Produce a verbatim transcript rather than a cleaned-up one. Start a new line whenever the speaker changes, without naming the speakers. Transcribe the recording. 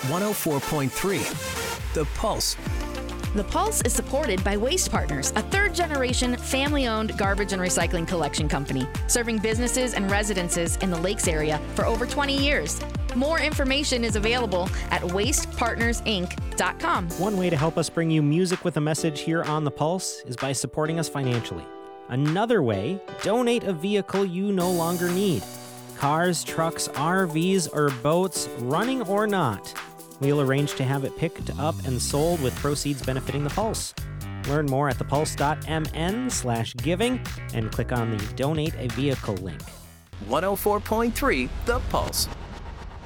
one oh four point three The Pulse.
The Pulse is supported by Waste Partners, a third-generation, family-owned garbage and recycling collection company, serving businesses and residences in the Lakes area for over twenty years. More information is available at waste partners inc dot com.
One way to help us bring you music with a message here on The Pulse is by supporting us financially. Another way, donate a vehicle you no longer need. Cars, trucks, R Vs, or boats, running or not. We'll arrange to have it picked up and sold with proceeds benefiting The Pulse. Learn more at thepulse.mn slash giving and click on the Donate a Vehicle link.
one oh four point three The Pulse.